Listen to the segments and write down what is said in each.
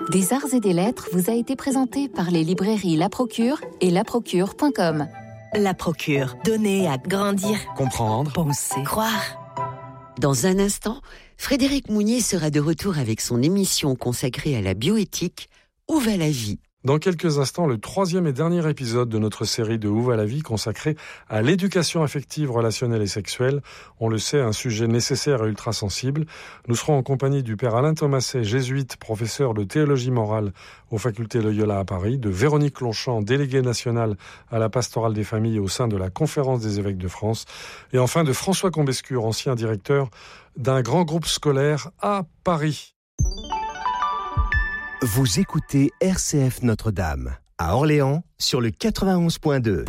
Des arts et des lettres vous a été présenté par les librairies La Procure et laprocure.com. La Procure, donner à grandir, comprendre, penser, croire. Dans un instant, Frédéric Mounier sera de retour avec son émission consacrée à la bioéthique « Où va la vie ?» Dans quelques instants, le 3e et dernier épisode de notre série de Où va la vie consacrée à l'éducation affective, relationnelle et sexuelle. On le sait, un sujet nécessaire et ultra sensible. Nous serons en compagnie du père Alain Thomasset, jésuite, professeur de théologie morale aux facultés Loyola à Paris, de Véronique Longchamp, déléguée nationale à la pastorale des familles au sein de la Conférence des évêques de France, et enfin de François Combescure, ancien directeur d'un grand groupe scolaire à Paris. Vous écoutez RCF Notre-Dame, à Orléans, sur le 91.2.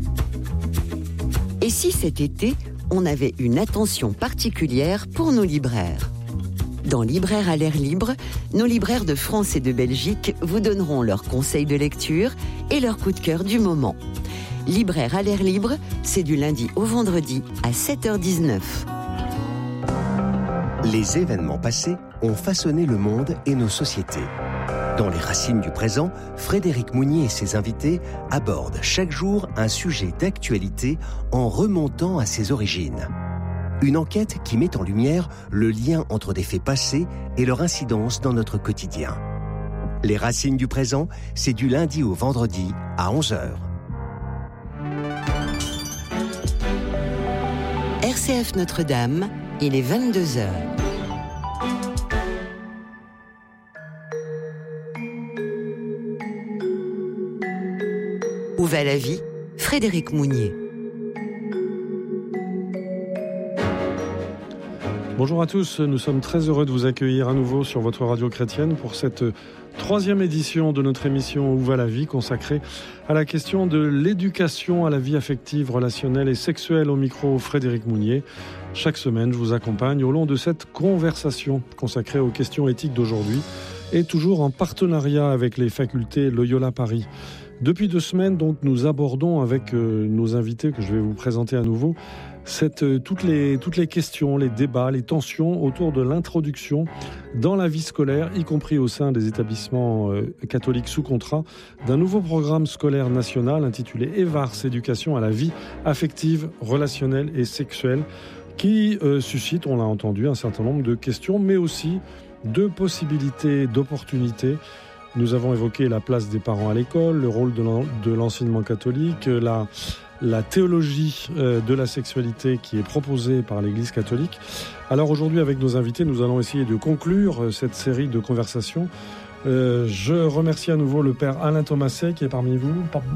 Et si cet été, on avait une attention particulière pour nos libraires ? Dans Libraires à l'air libre, nos libraires de France et de Belgique vous donneront leurs conseils de lecture et leurs coups de cœur du moment. Libraires à l'air libre, c'est du lundi au vendredi à 7h19. Les événements passés ont façonné le monde et nos sociétés. Dans les racines du présent, Frédéric Mounier et ses invités abordent chaque jour un sujet d'actualité en remontant à ses origines. Une enquête qui met en lumière le lien entre des faits passés et leur incidence dans notre quotidien. Les racines du présent, c'est du lundi au vendredi à 11h. RCF Notre-Dame, il est 22h. Où va la vie ? Frédéric Mounier. Bonjour à tous, nous sommes très heureux de vous accueillir à nouveau sur votre radio chrétienne pour cette 3e édition de notre émission Où va la vie, consacrée à la question de l'éducation à la vie affective, relationnelle et sexuelle. Au micro, Frédéric Mounier. Chaque semaine, je vous accompagne au long de cette conversation consacrée aux questions éthiques d'aujourd'hui et toujours en partenariat avec les facultés Loyola Paris. Depuis 2 semaines, donc, nous abordons avec nos invités que je vais vous présenter à nouveau toutes les questions, les débats, les tensions autour de l'introduction dans la vie scolaire, y compris au sein des établissements catholiques sous contrat, d'un nouveau programme scolaire national intitulé EVARS, éducation à la vie affective, relationnelle et sexuelle, qui suscite, on l'a entendu, un certain nombre de questions, mais aussi de possibilités, d'opportunités. Nous avons évoqué la place des parents à l'école, le rôle de l'enseignement catholique, la théologie de la sexualité qui est proposée par l'Église catholique. Alors aujourd'hui, avec nos invités, nous allons essayer de conclure cette série de conversations. Je remercie à nouveau le père Alain Thomasset qui est parmi nous.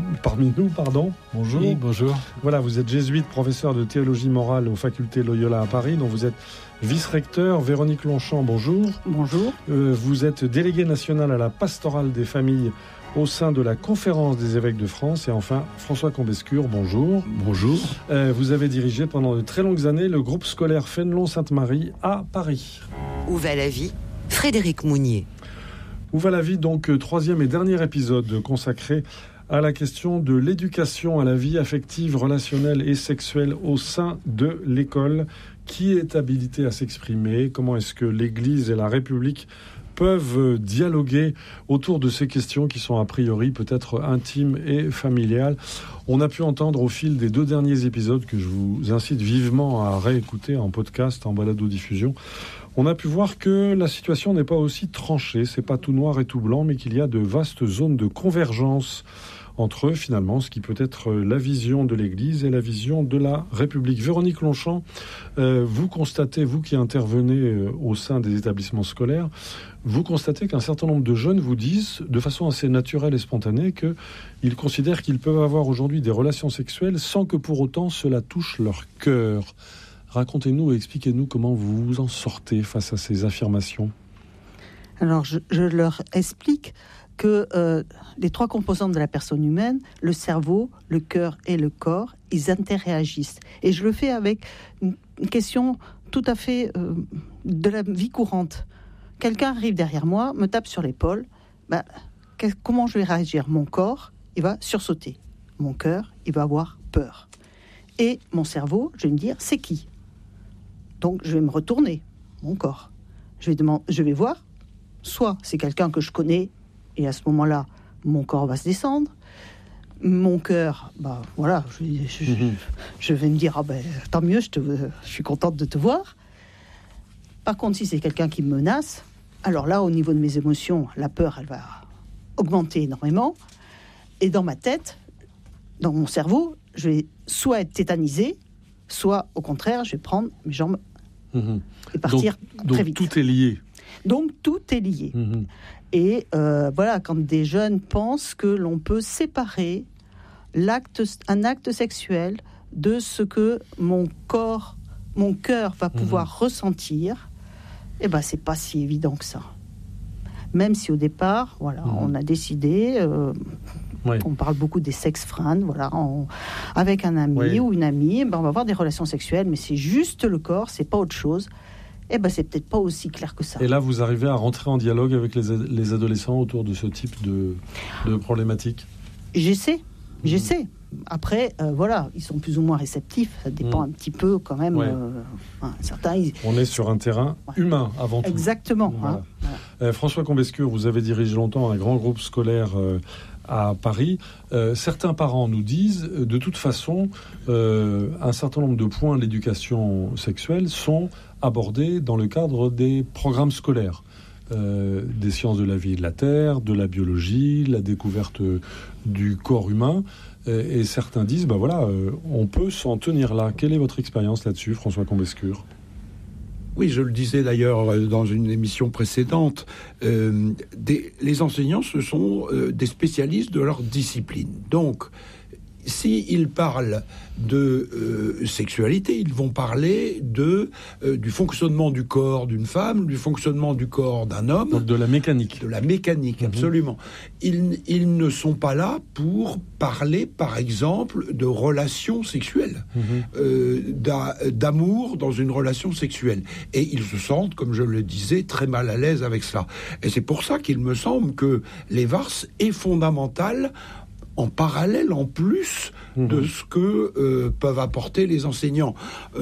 Bonjour. Oui, bonjour. Voilà, vous êtes jésuite, professeur de théologie morale aux facultés Loyola à Paris, dont vous êtes vice-recteur. Véronique Longchamp, bonjour. Bonjour. Vous êtes déléguée nationale à la pastorale des familles au sein de la Conférence des évêques de France. Et enfin, François Combescure, bonjour. Bonjour. Vous avez dirigé pendant de très longues années le groupe scolaire Fénelon-Sainte-Marie à Paris. Où va la vie ? Frédéric Mounier. Où va la vie, donc 3e et dernier épisode consacré à la question de l'éducation à la vie affective, relationnelle et sexuelle au sein de l'école. Qui est habilité à s'exprimer ? Comment est-ce que l'Église et la République peuvent dialoguer autour de ces questions qui sont a priori peut-être intimes et familiales ? On a pu entendre au fil des 2 derniers épisodes, que je vous incite vivement à réécouter en podcast, en balado-diffusion, on a pu voir que la situation n'est pas aussi tranchée, c'est pas tout noir et tout blanc, mais qu'il y a de vastes zones de convergence entre finalement ce qui peut être la vision de l'Église et la vision de la République. Véronique Longchamp, vous constatez, vous qui intervenez au sein des établissements scolaires, vous constatez qu'un certain nombre de jeunes vous disent, de façon assez naturelle et spontanée, qu'ils considèrent qu'ils peuvent avoir aujourd'hui des relations sexuelles sans que pour autant cela touche leur cœur. Racontez-nous et expliquez-nous comment vous vous en sortez face à ces affirmations. Alors, je leur explique que les 3 composantes de la personne humaine, le cerveau, le cœur et le corps, ils interréagissent. Et je le fais avec une question tout à fait de la vie courante. Quelqu'un arrive derrière moi, me tape sur l'épaule. Comment je vais réagir ? Mon corps, il va sursauter. Mon cœur, il va avoir peur. Et mon cerveau, je vais me dire, c'est qui ? Donc, je vais me retourner, mon corps. Je vais voir soit c'est quelqu'un que je connais, et à ce moment-là, mon corps va se descendre. Mon cœur, voilà, je vais me dire, tant mieux, je suis contente de te voir. Par contre, si c'est quelqu'un qui me menace, alors là, au niveau de mes émotions, la peur, elle va augmenter énormément. Et dans ma tête, dans mon cerveau, je vais soit être tétanisée, soit au contraire, je vais prendre mes jambes et partir très vite. Tout est lié. Donc tout est lié. Et voilà, quand des jeunes pensent que l'on peut séparer un acte sexuel de ce que mon cœur va pouvoir ressentir, c'est pas si évident que ça. Même si au départ, voilà, on a décidé, on parle beaucoup des sex-friends, voilà, avec un ami ou une amie, on va avoir des relations sexuelles, mais c'est juste le corps, c'est pas autre chose. C'est peut-être pas aussi clair que ça. Et là, vous arrivez à rentrer en dialogue avec les adolescents autour de ce type de problématique ? J'essaie. Après, voilà, ils sont plus ou moins réceptifs. Ça dépend un petit peu quand même. Certains. On est sur un terrain humain avant tout. Exactement. Voilà. François Combescure, vous avez dirigé longtemps un grand groupe scolaire à Paris. Certains parents nous disent, de toute façon, un certain nombre de points de l'éducation sexuelle sont abordés dans le cadre des programmes scolaires. Des sciences de la vie et de la terre, de la biologie, la découverte du corps humain. Et certains disent, on peut s'en tenir là. Quelle est votre expérience là-dessus, François Combescure ? Oui, je le disais d'ailleurs dans une émission précédente, les enseignants, ce sont des spécialistes de leur discipline. Donc, s'ils parlent de sexualité, ils vont parler du fonctionnement du corps d'une femme, du fonctionnement du corps d'un homme. Donc de la mécanique. De la mécanique, absolument. Ils ne sont pas là pour parler, par exemple, de relations sexuelles, d'amour dans une relation sexuelle. Et ils se sentent, comme je le disais, très mal à l'aise avec cela. Et c'est pour ça qu'il me semble que l'EVARS est fondamental en parallèle, en plus de ce que peuvent apporter les enseignants.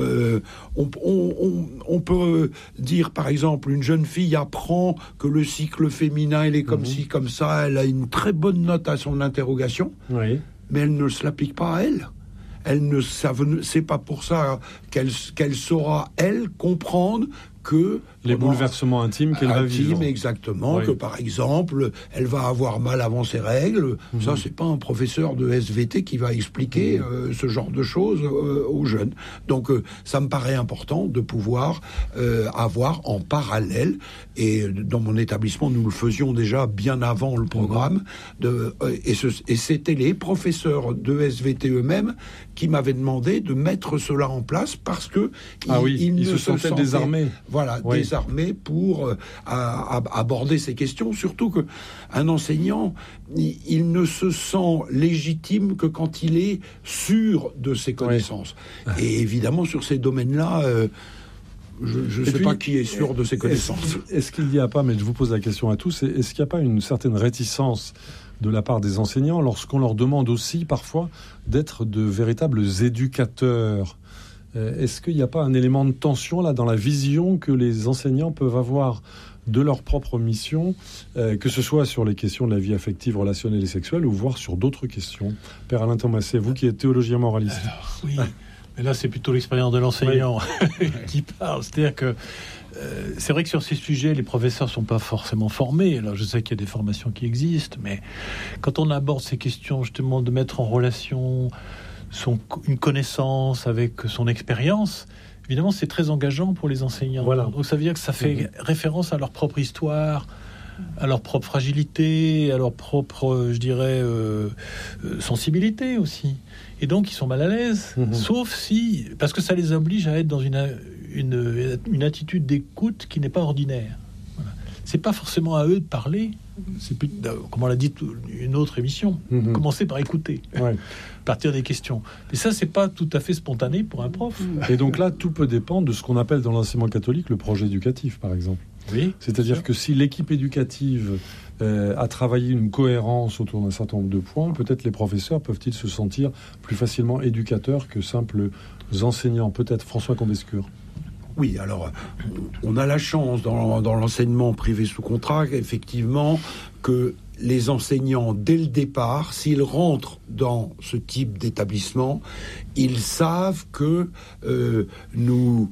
On peut dire, par exemple, une jeune fille apprend que le cycle féminin, il est comme ci, comme ça, elle a une très bonne note à son interrogation, mais elle ne se l'applique pas à elle. C'est pas pour ça qu'elle saura, elle, comprendre que les bouleversements intimes qu'elle va vivre. Exactement, que par exemple, elle va avoir mal avant ses règles. Ça, c'est pas un professeur de SVT qui va expliquer ce genre de choses aux jeunes. Donc, ça me paraît important de pouvoir avoir en parallèle, et dans mon établissement, nous le faisions déjà bien avant le programme, et c'était les professeurs de SVT eux-mêmes qui m'avaient demandé de mettre cela en place parce que ils se sentaient désarmés. Voilà, désarmés pour aborder ces questions. Surtout qu'un enseignant, il ne se sent légitime que quand il est sûr de ses connaissances. Et évidemment, sur ces domaines-là, je ne sais pas qui est sûr de ses connaissances. Est-ce qu'il n'y a pas, mais je vous pose la question à tous, est-ce qu'il n'y a pas une certaine réticence de la part des enseignants lorsqu'on leur demande aussi parfois d'être de véritables éducateurs ? Est-ce qu'il n'y a pas un élément de tension là dans la vision que les enseignants peuvent avoir de leur propre mission, que ce soit sur les questions de la vie affective, relationnelle et sexuelle, ou voire sur d'autres questions ? Père Alain Thomaset, vous qui êtes théologien moraliste. Alors, oui, mais là c'est plutôt l'expérience de l'enseignant qui parle. C'est-à-dire que c'est vrai que sur ces sujets, les professeurs ne sont pas forcément formés. Alors je sais qu'il y a des formations qui existent, mais quand on aborde ces questions justement de mettre en relation une connaissance avec son expérience, évidemment c'est très engageant pour les enseignants. Voilà. Donc ça veut dire que ça fait référence à leur propre histoire, à leur propre fragilité, à leur propre, je dirais, sensibilité aussi. Et donc ils sont mal à l'aise, sauf si, parce que ça les oblige à être dans une attitude d'écoute qui n'est pas ordinaire. Voilà. C'est pas forcément à eux de parler. C'est plus, comme on l'a dit une autre émission, commencer par écouter, partir des questions. Mais ça, c'est pas tout à fait spontané pour un prof. Et donc là, tout peut dépendre de ce qu'on appelle dans l'enseignement catholique le projet éducatif, par exemple. Oui. C'est-à-dire que si l'équipe éducative a travaillé une cohérence autour d'un certain nombre de points, peut-être les professeurs peuvent-ils se sentir plus facilement éducateurs que simples enseignants. Peut-être François Combescure. Oui, alors on a la chance dans l'enseignement privé sous contrat, effectivement, que les enseignants, dès le départ, s'ils rentrent dans ce type d'établissement, ils savent que nous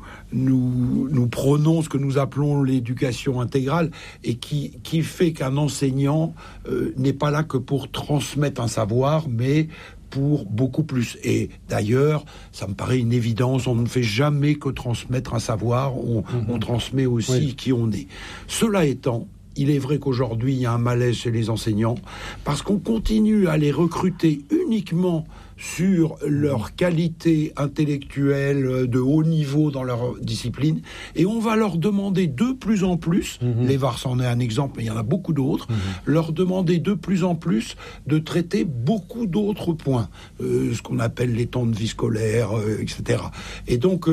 prônons ce que nous appelons l'éducation intégrale et qui fait qu'un enseignant n'est pas là que pour transmettre un savoir, mais pour beaucoup plus. Et d'ailleurs, ça me paraît une évidence, on ne fait jamais que transmettre un savoir, on transmet aussi qui on est. Cela étant, il est vrai qu'aujourd'hui, il y a un malaise chez les enseignants parce qu'on continue à les recruter uniquement sur leur qualité intellectuelle de haut niveau dans leur discipline, et on va leur demander de plus en plus, les VARS en est un exemple, mais il y en a beaucoup d'autres, leur demander de plus en plus de traiter beaucoup d'autres points, ce qu'on appelle les temps de vie scolaire, etc. Et donc,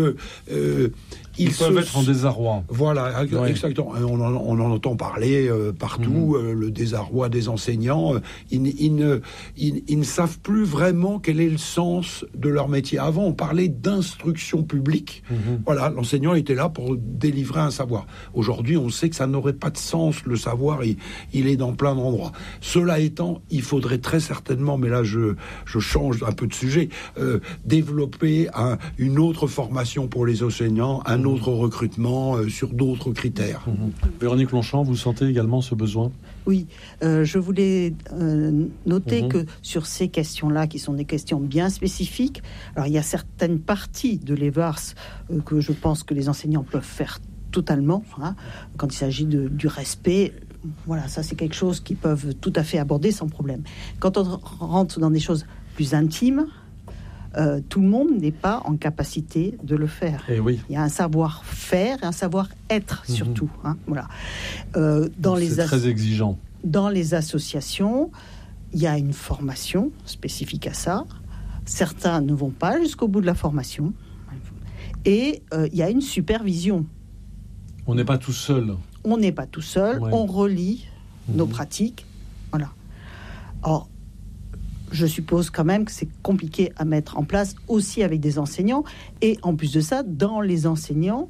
ils peuvent être en désarroi. Voilà, exactement. On en entend parler partout, le désarroi des enseignants. Ils ne savent plus vraiment quel est le sens de leur métier. Avant, on parlait d'instruction publique. Voilà, l'enseignant était là pour délivrer un savoir. Aujourd'hui, on sait que ça n'aurait pas de sens. Le savoir, il est dans plein d'endroits. Cela étant, il faudrait très certainement, mais là, je change un peu de sujet, développer une autre formation pour les enseignants, un autre recrutement sur d'autres critères. Véronique Longchamp, vous sentez également ce besoin ? Oui, je voulais noter que sur ces questions-là, qui sont des questions bien spécifiques, alors il y a certaines parties de l'EVARS que je pense que les enseignants peuvent faire totalement, quand il s'agit du respect. Voilà, ça c'est quelque chose qu'ils peuvent tout à fait aborder sans problème. Quand on rentre dans des choses plus intimes, tout le monde n'est pas en capacité de le faire. Et oui. Il y a un savoir-faire et un savoir-être surtout. Voilà. C'est très exigeant. Dans les associations, il y a une formation spécifique à ça. Certains ne vont pas jusqu'au bout de la formation. Et il y a une supervision. On n'est pas tout seul. On n'est pas tout seul. Ouais. On relie nos pratiques. Voilà. Or, je suppose quand même que c'est compliqué à mettre en place aussi avec des enseignants. Et en plus de ça, dans les enseignants,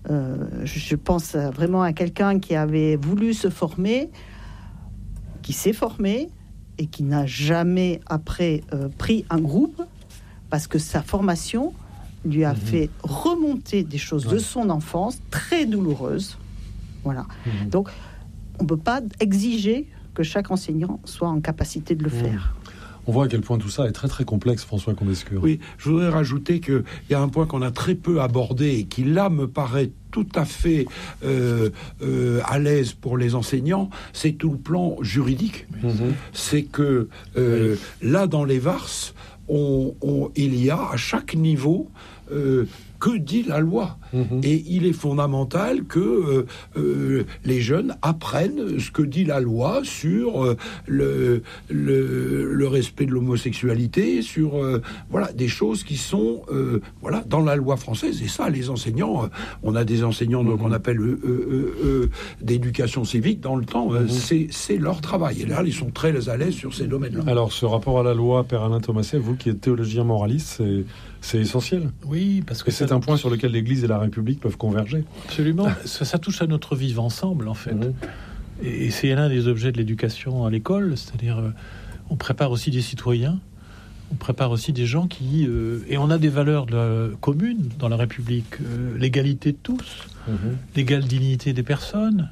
je pense vraiment à quelqu'un qui avait voulu se former, qui s'est formé et qui n'a jamais après pris un groupe parce que sa formation lui a fait remonter des choses de son enfance très douloureuses. Voilà. Donc, on ne peut pas exiger que chaque enseignant soit en capacité de le faire. On voit à quel point tout ça est très très complexe, François Condescure. Oui, je voudrais rajouter qu'il y a un point qu'on a très peu abordé et qui là me paraît tout à fait à l'aise pour les enseignants, c'est tout le plan juridique. C'est que là dans les VARS, il y a à chaque niveau que dit la loi. Et il est fondamental que les jeunes apprennent ce que dit la loi sur le respect de l'homosexualité, sur voilà, des choses qui sont voilà, dans la loi française. Et ça, les enseignants, on a des enseignants qu'on appelle d'éducation civique dans le temps, c'est leur travail. Et là, ils sont très à l'aise sur ces domaines-là. Alors, ce rapport à la loi, Père Alain Thomasset, vous qui êtes théologien moraliste, c'est essentiel. Oui, parce que c'est un point sur lequel l'Église et la République peuvent converger. Absolument. Ça touche à notre vivre ensemble, en fait. Et c'est l'un des objets de l'éducation à l'école, c'est-à-dire on prépare aussi des citoyens, on prépare aussi des gens qui... et on a des valeurs communes dans la République. L'égalité de tous, l'égale dignité des personnes,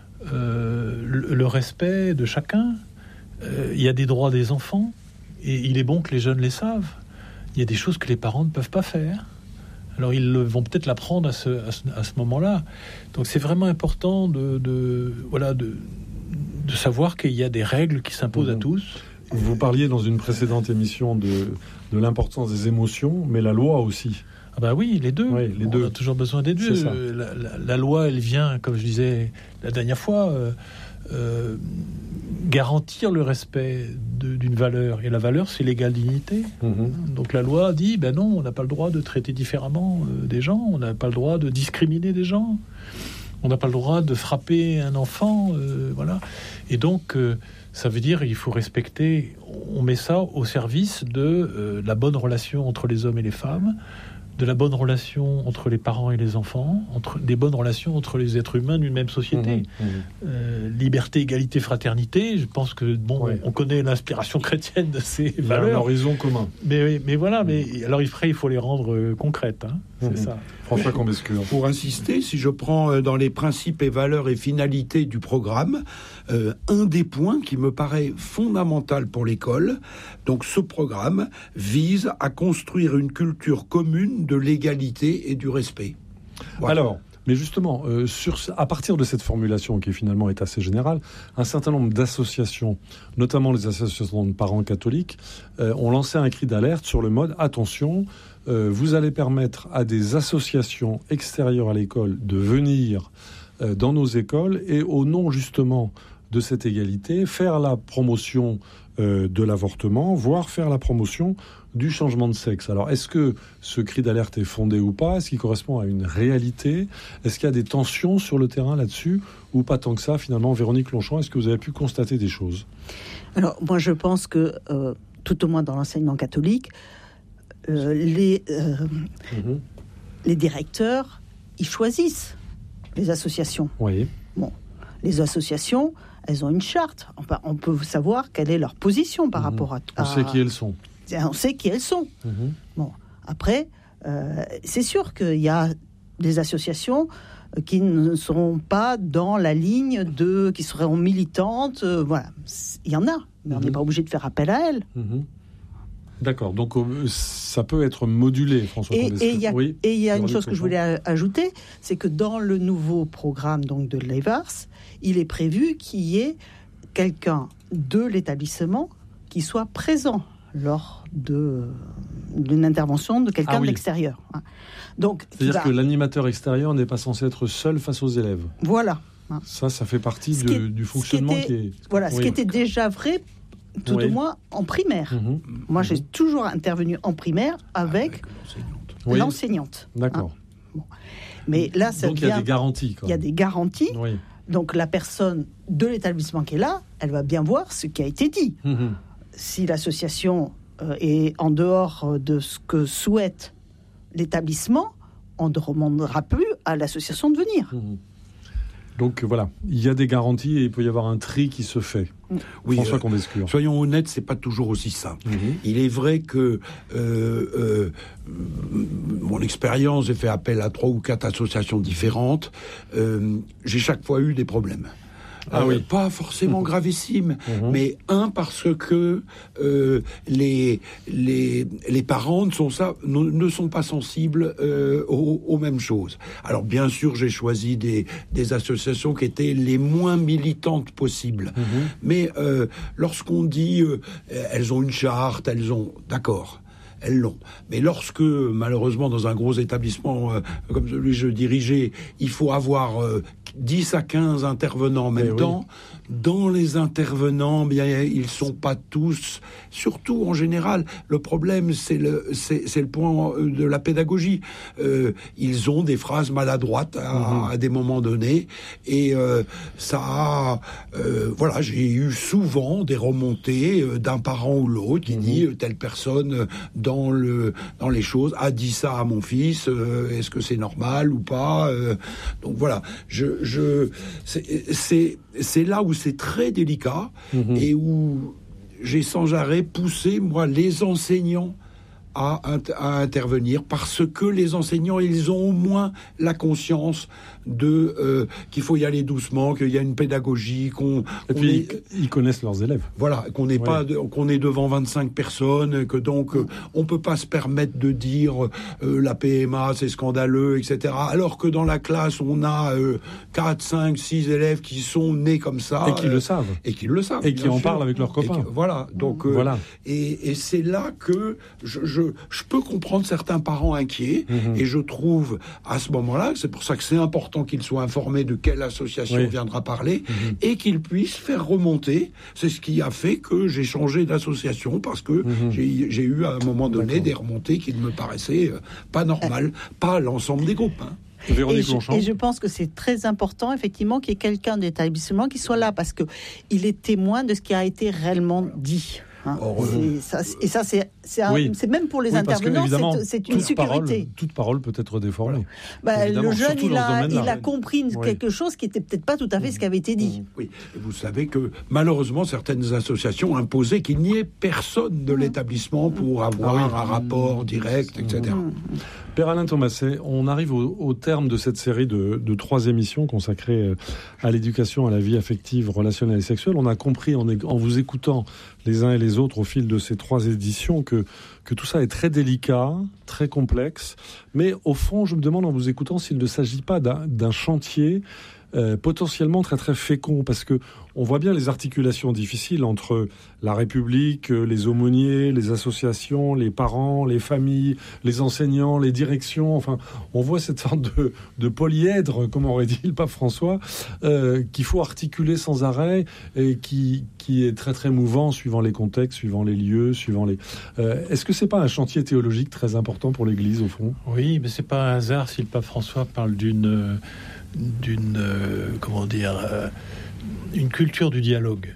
le respect de chacun. Il y a des droits des enfants, et il est bon que les jeunes les savent. Il y a des choses que les parents ne peuvent pas faire. Alors, ils vont peut-être l'apprendre à ce moment-là. Donc, c'est vraiment important de savoir qu'il y a des règles qui s'imposent à tous. Vous parliez dans une précédente émission de l'importance des émotions, mais la loi aussi. Ah bah oui, les deux. Oui, les deux. On a toujours besoin des deux. La loi, elle vient, comme je disais la dernière fois, garantir le respect d'une valeur. Et la valeur, c'est l'égale dignité. Donc la loi dit, ben non, on n'a pas le droit de traiter différemment des gens, on n'a pas le droit de discriminer des gens, on n'a pas le droit de frapper un enfant, voilà. Et donc, ça veut dire qu'il faut respecter, on met ça au service de la bonne relation entre les hommes et les femmes, de la bonne relation entre les parents et les enfants, des bonnes relations entre les êtres humains d'une même société. Liberté, égalité, fraternité, je pense que on connaît l'inspiration chrétienne de ces valeurs. Un horizon commun. Mais voilà, alors il faut les rendre concrètes. C'est ça. François Combescure. Pour insister, si je prends dans les principes et valeurs et finalités du programme, un des points qui me paraît fondamental pour l'école, donc ce programme vise à construire une culture commune de l'égalité et du respect. Voilà. Alors, mais justement, à partir de cette formulation qui finalement est assez générale, un certain nombre d'associations, notamment les associations de parents catholiques, ont lancé un cri d'alerte sur le mode « Attention, vous allez permettre à des associations extérieures à l'école de venir dans nos écoles et au nom justement de cette égalité, faire la promotion de l'avortement, voire faire la promotion du changement de sexe. » Alors, est-ce que ce cri d'alerte est fondé ou pas ? Est-ce qu'il correspond à une réalité ? Est-ce qu'il y a des tensions sur le terrain là-dessus ? Ou pas tant que ça, finalement, Véronique Longchamp, est-ce que vous avez pu constater des choses ? Alors, moi, je pense que, tout au moins dans l'enseignement catholique, les directeurs, ils choisissent les associations. Oui. Bon, les associations, elles ont une charte. On peut savoir quelle est leur position par rapport à... On sait qui elles sont. On sait qui elles sont. Bon, après, c'est sûr qu'il y a des associations qui ne seront pas dans la ligne qui seront militantes. Voilà, il y en a, mais on n'est pas obligé de faire appel à elles. D'accord, donc ça peut être modulé, François Combescure. Et il y a une chose que je voulais ajouter, c'est que dans le nouveau programme donc, de l'EVARS, il est prévu qu'il y ait quelqu'un de l'établissement qui soit présent lors d'une intervention de quelqu'un de l'extérieur. Donc, c'est-à-dire que l'animateur extérieur n'est pas censé être seul face aux élèves. Voilà. Ça fait partie du fonctionnement qui est... Voilà, ce qui était déjà vrai, tout au moins en primaire. Moi, j'ai toujours intervenu en primaire avec l'enseignante. D'accord. Bon. Mais là, donc il y a des garanties. Il y a des garanties. Oui. Donc la personne de l'établissement qui est là, elle va bien voir ce qui a été dit. Si l'association est en dehors de ce que souhaite l'établissement, on ne demandera plus à l'association de venir. Donc voilà, il y a des garanties et il peut y avoir un tri qui se fait. Oui, François Combescure. Soyons honnêtes, c'est pas toujours aussi simple. Il est vrai que mon expérience, j'ai fait appel à 3 ou 4 associations différentes. J'ai chaque fois eu des problèmes. Pas forcément gravissime, mais parce que les parents ne sont pas sensibles aux mêmes choses. Alors bien sûr, j'ai choisi des associations qui étaient les moins militantes possibles. Mais lorsqu'on dit elles ont une charte, d'accord. Elles l'ont. Mais lorsque, malheureusement, dans un gros établissement comme celui que je dirigeais, il faut avoir 10 à 15 intervenants en même temps, dans les intervenants, bien, ils sont pas tous, surtout en général, le problème, c'est le point de la pédagogie. Ils ont des phrases maladroites à des moments donnés, et voilà, j'ai eu souvent des remontées d'un parent ou l'autre qui dit telle personne dans les choses a dit ça à mon fils, est-ce que c'est normal ou pas, donc voilà, c'est là où c'est très délicat et où j'ai sans arrêt poussé, moi, les enseignants à intervenir, parce que les enseignants, ils ont au moins la conscience qu'il faut y aller doucement, qu'il y a une pédagogie, et puis ils connaissent leurs élèves. Voilà, qu'on n'est pas qu'on est devant 25 personnes, que donc on peut pas se permettre de dire la PMA c'est scandaleux, etc. Alors que dans la classe on a 4, 5, 6 élèves qui sont nés comme ça et qui le savent et qui en parlent avec leurs copains. Voilà, donc voilà. Et c'est là que je peux comprendre certains parents inquiets, et je trouve à ce moment-là, c'est pour ça que c'est important qu'ils soient informés de quelle association viendra parler, et qu'ils puissent faire remonter. C'est ce qui a fait que j'ai changé d'association, parce que j'ai eu à un moment donné des remontées qui ne me paraissaient pas normales, pas l'ensemble des groupes. Et je pense que c'est très important, effectivement, qu'il y ait quelqu'un d'établissement qui soit là, parce qu'il est témoin de ce qui a été réellement dit. Et ça, c'est c'est même pour les intervenants, c'est une sécurité. Toute parole peut être déformée. Le jeune, il a compris quelque chose qui n'était peut-être pas tout à fait ce qui avait été dit. Oui, et vous savez que malheureusement, certaines associations imposaient qu'il n'y ait personne de l'établissement pour avoir un rapport direct, etc. Père Alain Thomasset, on arrive au terme de cette série de 3 émissions consacrées à l'éducation, à la vie affective, relationnelle et sexuelle. On a compris en vous écoutant les uns et les autres au fil de ces 3 éditions que tout ça est très délicat, très complexe. Mais au fond, je me demande en vous écoutant s'il ne s'agit pas d'un chantier potentiellement très très fécond, parce que on voit bien les articulations difficiles entre la République, les aumôniers, les associations, les parents, les familles, les enseignants, les directions. Enfin, on voit cette sorte de polyèdre, comme aurait dit le pape François, qu'il faut articuler sans arrêt et qui est très très mouvant suivant les contextes, suivant les lieux, suivant les. Est-ce que c'est pas un chantier théologique très important pour l'Église au fond ? Oui, mais c'est pas un hasard si le pape François parle d'une une culture du dialogue,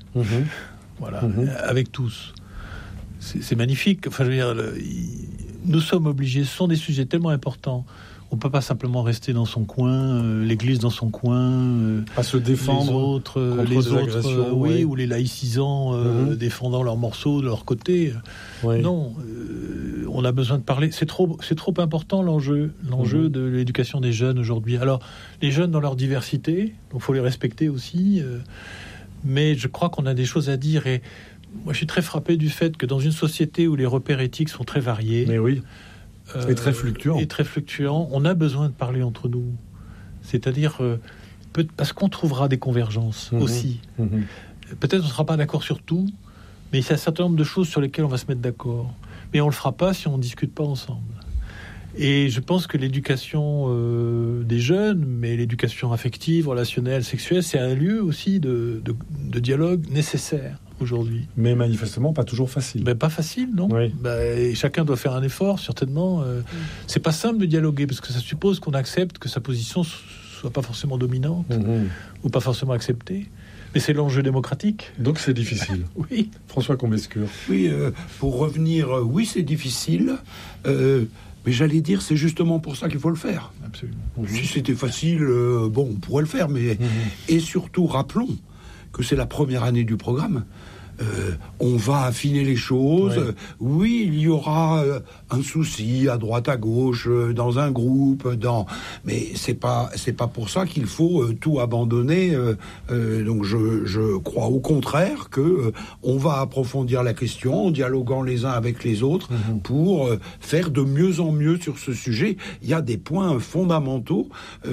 avec tous. C'est magnifique. Enfin, je veux dire, nous sommes obligés. Ce sont des sujets tellement importants. On peut pas simplement rester dans son coin, l'Église dans son coin, pas se défendre les autres, ou les laïcisants défendant leurs morceaux de leur côté. Non, on a besoin de parler. C'est trop important l'enjeu de l'éducation des jeunes aujourd'hui. Alors, les jeunes dans leur diversité, donc faut les respecter aussi. Mais je crois qu'on a des choses à dire. Et moi, je suis très frappé du fait que dans une société où les repères éthiques sont très variés. Mais oui. Et très fluctuant. On a besoin de parler entre nous. C'est-à-dire, parce qu'on trouvera des convergences aussi. Peut-être on ne sera pas d'accord sur tout, mais il y a un certain nombre de choses sur lesquelles on va se mettre d'accord. Mais on ne le fera pas si on ne discute pas ensemble. Et je pense que l'éducation des jeunes, mais l'éducation affective, relationnelle, sexuelle, c'est un lieu aussi de dialogue nécessaire aujourd'hui. Mais manifestement pas toujours facile. Pas facile, non. Oui. Et chacun doit faire un effort, certainement. C'est pas simple de dialoguer, parce que ça suppose qu'on accepte que sa position soit pas forcément dominante, ou pas forcément acceptée. Mais c'est l'enjeu démocratique. Donc c'est difficile. Oui. François Combescur. Oui, pour revenir, oui, c'est difficile. Mais j'allais dire, c'est justement pour ça qu'il faut le faire. Absolument. Si c'était facile, on pourrait le faire. Mais et surtout, rappelons que c'est la première année du programme. On va affiner les choses. Oui, il y aura un souci à droite, à gauche, dans un groupe, mais c'est pas pour ça qu'il faut tout abandonner. Donc je crois au contraire que on va approfondir la question en dialoguant les uns avec les autres pour faire de mieux en mieux sur ce sujet. Il y a des points fondamentaux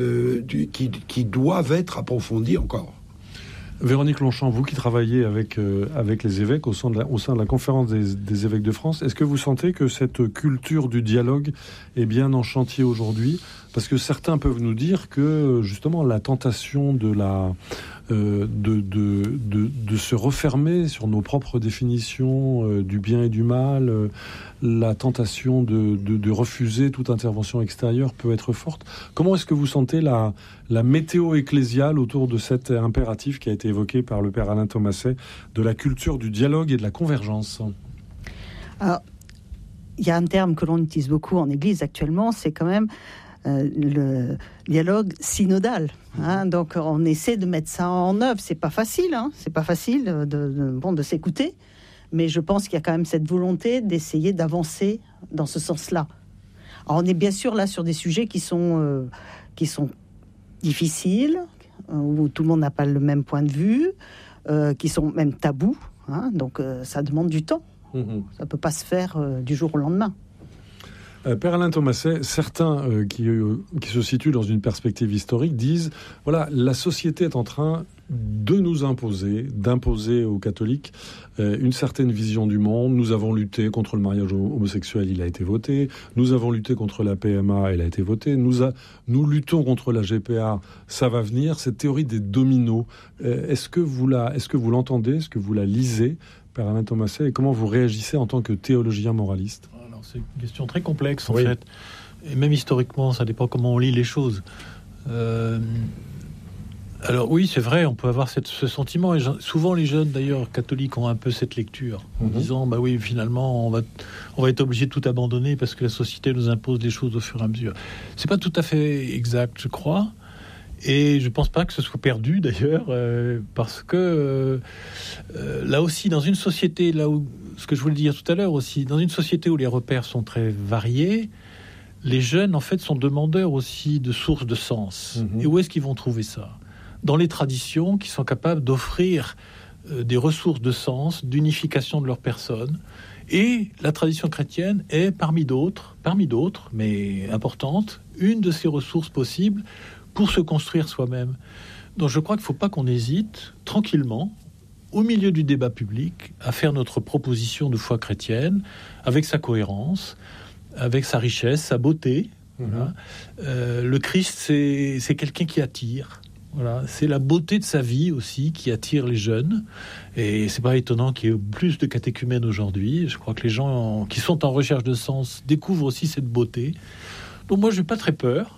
qui doivent être approfondis encore. Véronique Longchamp, vous qui travaillez avec les évêques au sein de la conférence des évêques de France, est-ce que vous sentez que cette culture du dialogue est bien en chantier aujourd'hui ? Parce que certains peuvent nous dire que justement la tentation de se refermer sur nos propres définitions du bien et du mal, la tentation de refuser toute intervention extérieure peut être forte. Comment est-ce que vous sentez la météo ecclésiale autour de cet impératif qui a été évoqué par le Père Alain Thomasset de la culture du dialogue et de la convergence ? Alors, il y a un terme que l'on utilise beaucoup en Église actuellement, c'est quand même le dialogue synodal. Donc on essaie de mettre ça en œuvre. C'est pas facile, c'est pas facile de s'écouter, mais je pense qu'il y a quand même cette volonté d'essayer d'avancer dans ce sens-là. Alors on est bien sûr là sur des sujets qui sont difficiles, où tout le monde n'a pas le même point de vue, qui sont même tabous. Donc ça demande du temps. Ça peut pas se faire du jour au lendemain. Père Alain Thomasset, certains qui se situent dans une perspective historique disent, voilà, la société est en train de nous d'imposer aux catholiques une certaine vision du monde. Nous avons lutté contre le mariage homosexuel, il a été voté. Nous avons lutté contre la PMA, elle a été votée. Nous luttons contre la GPA, ça va venir. Cette théorie des dominos, est-ce que vous l'entendez, est-ce que vous la lisez, Père Alain Thomasset, et comment vous réagissez en tant que théologien moraliste ? C'est une question très complexe, en fait. Et même historiquement, ça dépend comment on lit les choses. Alors oui, c'est vrai, on peut avoir ce sentiment. Et souvent, les jeunes, d'ailleurs, catholiques, ont un peu cette lecture, en disant, bah oui, finalement, on va être obligé de tout abandonner parce que la société nous impose des choses au fur et à mesure. C'est pas tout à fait exact, je crois. Et je pense pas que ce soit perdu, d'ailleurs, parce que là aussi, dans une société, là où, ce que je voulais dire tout à l'heure aussi, dans une société où les repères sont très variés, les jeunes, en fait, sont demandeurs aussi de sources de sens. Et où est-ce qu'ils vont trouver ça ? Dans les traditions qui sont capables d'offrir des ressources de sens, d'unification de leur personne. Et la tradition chrétienne est, parmi d'autres, mais importante, une de ces ressources possibles pour se construire soi-même. Donc je crois qu'il ne faut pas qu'on hésite, tranquillement, au milieu du débat public, à faire notre proposition de foi chrétienne, avec sa cohérence, avec sa richesse, sa beauté. Voilà. Le Christ, c'est quelqu'un qui attire. Voilà, c'est la beauté de sa vie aussi qui attire les jeunes. Et c'est pas étonnant qu'il y ait plus de catéchumènes aujourd'hui. Je crois que les gens qui sont en recherche de sens découvrent aussi cette beauté. Donc moi, je n'ai pas très peur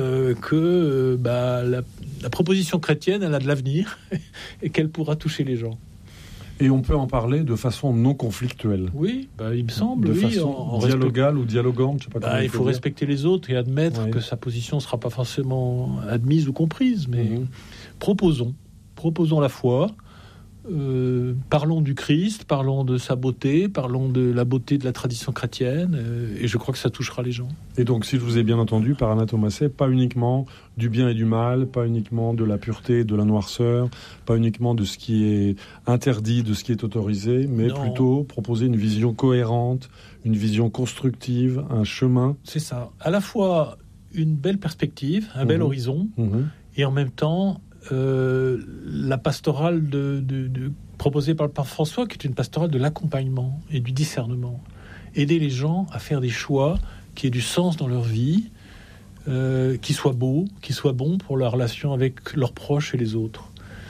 que la proposition chrétienne, elle a de l'avenir et qu'elle pourra toucher les gens. Et on peut en parler de façon non conflictuelle. Oui, il me semble. De façon dialogale ou dialogante, je sais pas comment il faut respecter les autres et admettre que sa position ne sera pas forcément admise ou comprise. Mais proposons la foi. Parlons du Christ, parlons de sa beauté, parlons de la beauté de la tradition chrétienne, et je crois que ça touchera les gens. Et donc, si je vous ai bien entendu, par anatomassé, pas uniquement du bien et du mal, pas uniquement de la pureté, de la noirceur, pas uniquement de ce qui est interdit, de ce qui est autorisé, mais plutôt proposer une vision cohérente, une vision constructive, un chemin. C'est ça. À la fois une belle perspective, un bel horizon, et en même temps la pastorale proposée par le pape François, qui est une pastorale de l'accompagnement et du discernement. Aider les gens à faire des choix qui aient du sens dans leur vie, qui soient beaux, qui soient bons pour leur relation avec leurs proches et les autres.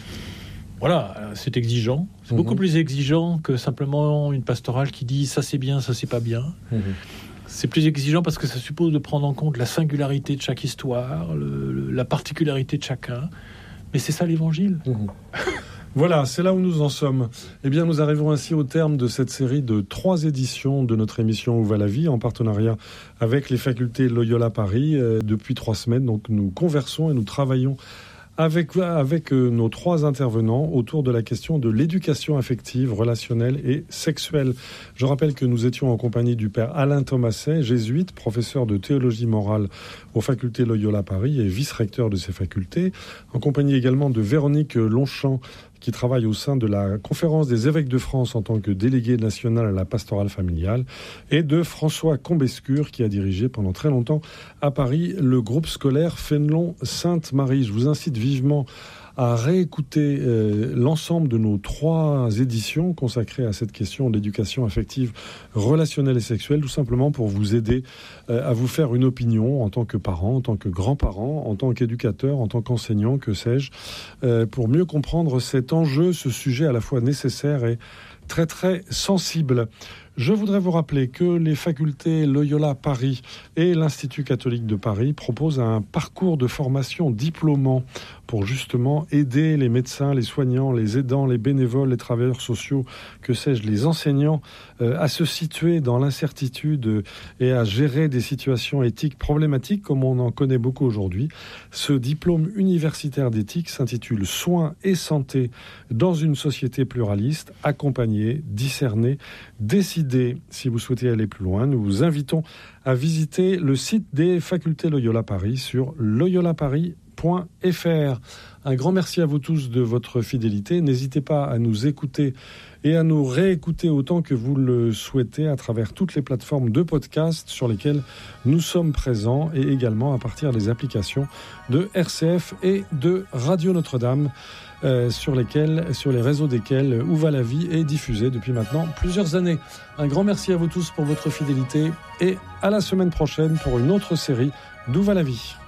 Voilà, c'est exigeant. C'est beaucoup plus exigeant que simplement une pastorale qui dit ça c'est bien, ça c'est pas bien. C'est plus exigeant parce que ça suppose de prendre en compte la singularité de chaque histoire, la particularité de chacun. Mais c'est ça l'évangile. Voilà, c'est là où nous en sommes. Eh bien, nous arrivons ainsi au terme de cette série de 3 éditions de notre émission Où va la vie, en partenariat avec les facultés Loyola Paris. Depuis 3 semaines, donc, nous conversons et nous travaillons avec nos 3 intervenants autour de la question de l'éducation affective, relationnelle et sexuelle. Je rappelle que nous étions en compagnie du père Alain Thomasset, jésuite, professeur de théologie morale aux facultés Loyola Paris et vice-recteur de ces facultés, en compagnie également de Véronique Longchamp, qui travaille au sein de la Conférence des évêques de France en tant que délégué national à la pastorale familiale, et de François Combescure, qui a dirigé pendant très longtemps à Paris le groupe scolaire Fénelon-Sainte-Marie. Je vous incite vivement à réécouter l'ensemble de nos 3 éditions consacrées à cette question de l'éducation affective, relationnelle et sexuelle, tout simplement pour vous aider à vous faire une opinion en tant que parent, en tant que grand-parent, en tant qu'éducateur, en tant qu'enseignant, que sais-je, pour mieux comprendre cet enjeu, ce sujet à la fois nécessaire et très très sensible. Je voudrais vous rappeler que les facultés Loyola Paris et l'Institut catholique de Paris proposent un parcours de formation diplômant pour justement aider les médecins, les soignants, les aidants, les bénévoles, les travailleurs sociaux, que sais-je, les enseignants, à se situer dans l'incertitude et à gérer des situations éthiques problématiques comme on en connaît beaucoup aujourd'hui. Ce diplôme universitaire d'éthique s'intitule « Soins et santé dans une société pluraliste, accompagner, discerner, décider ». Si vous souhaitez aller plus loin, nous vous invitons à visiter le site des facultés Loyola Paris sur loyolaparis.fr. Un grand merci à vous tous de votre fidélité. N'hésitez pas à nous écouter et à nous réécouter autant que vous le souhaitez à travers toutes les plateformes de podcast sur lesquelles nous sommes présents et également à partir des applications de RCF et de Radio Notre-Dame. Sur les réseaux desquels Où va la vie est diffusé depuis maintenant plusieurs années. Un grand merci à vous tous pour votre fidélité et à la semaine prochaine pour une autre série d'Où va la vie.